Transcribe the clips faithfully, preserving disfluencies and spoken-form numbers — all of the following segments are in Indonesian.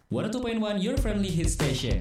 seratus dua koma satu Your Friendly Hit Station.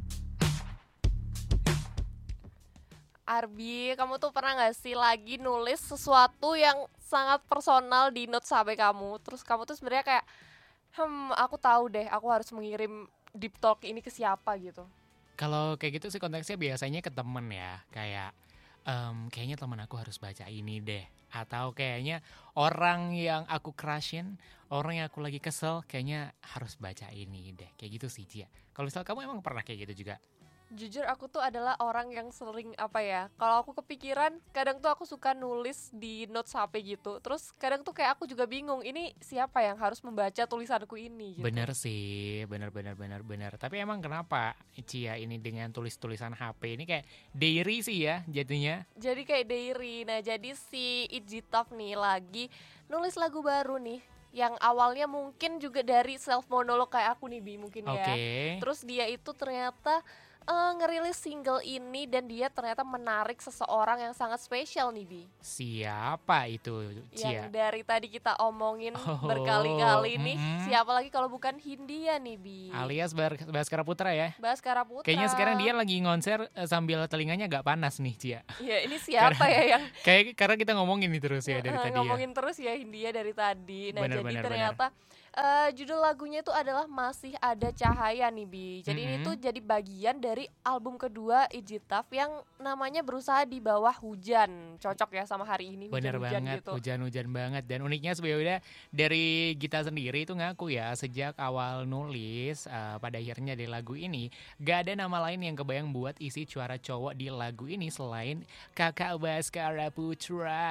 Arbi, kamu tuh pernah gak sih lagi nulis sesuatu yang sangat personal di notes H P kamu? Terus kamu tuh sebenarnya kayak, hmm, aku tahu deh, aku harus mengirim deep talk ini ke siapa gitu. Kalau kayak gitu sih konteksnya biasanya ke temen ya. Kayak, um, kayaknya temen aku harus baca ini deh. Atau kayaknya orang yang aku crushin, orang yang aku lagi kesel, kayaknya harus baca ini deh. Kayak gitu sih, Cia. Kalau misal kamu emang pernah kayak gitu juga? Jujur aku tuh adalah orang yang sering apa ya, kalau aku kepikiran kadang tuh aku suka nulis di notes H P gitu. Terus kadang tuh kayak aku juga bingung, ini siapa yang harus membaca tulisanku ini gitu. Bener sih, bener bener bener bener. Tapi emang kenapa Cia ini dengan tulis-tulisan H P ini kayak diary sih ya jadinya? Jadi kayak diary. Nah jadi si Ijitaf nih lagi nulis lagu baru nih, yang awalnya mungkin juga dari self monolog kayak aku nih Bi mungkin ya. Oke. Terus dia itu ternyata Uh, ngerilis single ini dan dia ternyata menarik seseorang yang sangat spesial nih Bi. Siapa itu, Cia? Yang dari tadi kita omongin Oh, berkali-kali nih, mm-mm. siapa lagi kalau bukan Hindia nih Bi. Alias Bar- Baskara Putra ya? Baskara Putra. Kayaknya sekarang dia lagi konser eh, sambil telinganya agak panas nih, Cia. Ya ini siapa ya yang Kayak karena kita ngomongin nih terus ya dari uh, tadi ngomongin ya. terus ya Hindia dari tadi. Nah Bener, jadi bener, ternyata uh, judul lagunya itu adalah Masih Ada Cahaya nih Bi. Jadi Mm-mm. ini tuh jadi bagian dari album kedua Ijitaf yang namanya Berusaha di Bawah Hujan. Cocok ya sama hari ini, Bener hujan-hujan banget, gitu. hujan-hujan banget. Dan uniknya sebenarnya dari Gita sendiri itu ngaku ya, sejak awal nulis uh, pada akhirnya di lagu ini gak ada nama lain yang kebayang buat isi suara cowok di lagu ini selain Kakak Baskara Putra.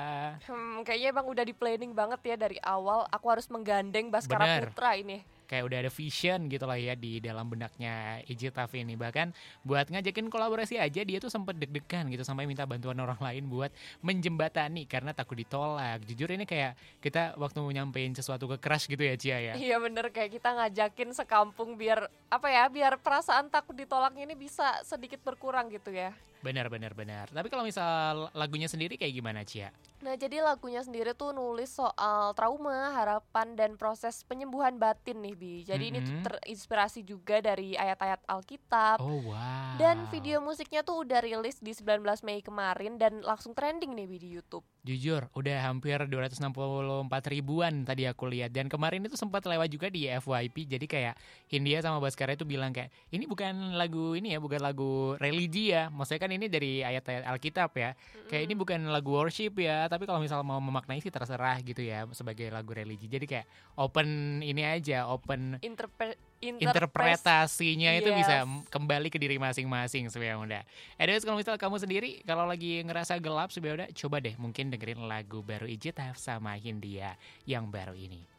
Hmm, kayaknya emang udah di planning banget ya dari awal. Aku harus menggandeng Baskara Bener. Putra ini. Kayak udah ada vision gitu lah ya di dalam benaknya Ijitaf ini. Bahkan buat ngajakin kolaborasi aja dia tuh sempet deg-degan gitu sampai minta bantuan orang lain buat menjembatani karena takut ditolak. Jujur ini kayak kita waktu nyampein sesuatu ke crush gitu ya Cia ya. Iya bener, kayak kita ngajakin sekampung biar apa ya, biar perasaan takut ditolaknya ini bisa sedikit berkurang gitu ya. Benar benar benar. Tapi kalau misal lagunya sendiri kayak gimana Cia? Nah jadi lagunya sendiri tuh nulis soal trauma, harapan, dan proses penyembuhan batin nih Bi. Jadi mm-hmm. ini tuh terinspirasi juga dari ayat-ayat Alkitab. Oh wow. Dan video musiknya tuh udah rilis di sembilan belas Mei kemarin dan langsung trending nih Bi di YouTube. Jujur udah hampir dua ratus enam puluh empat ribuan tadi aku lihat. Dan kemarin itu sempat lewat juga di F Y P. Jadi kayak Hindia sama Baskara itu bilang kayak ini bukan lagu ini ya, bukan lagu religi ya. Maksudnya kan ini dari ayat-ayat Alkitab ya. Mm-hmm. Kayak ini bukan lagu worship ya. Tapi kalau misal mau memaknai sih terserah gitu ya sebagai lagu religi. Jadi kayak open ini aja, open Interpre- interpretasinya itu yes. bisa kembali ke diri masing-masing sebenarnya udah. Anyways kalau misal kamu sendiri kalau lagi ngerasa gelap sebenarnya udah coba deh mungkin dengerin lagu baru Ijitaf sama Hindia yang baru ini.